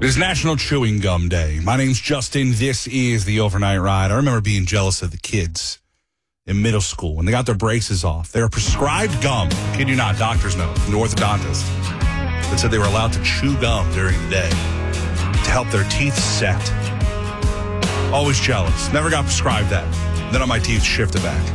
It is National Chewing Gum Day. My name's Justin. This is the Overnight Ride. I remember being jealous of the kids in middle school when they got their braces off. They were prescribed gum. Kid you not, doctor's note from the orthodontist that said they were allowed to chew gum during the day to help their teeth set. Always jealous. Never got prescribed that. Then on my teeth shifted back.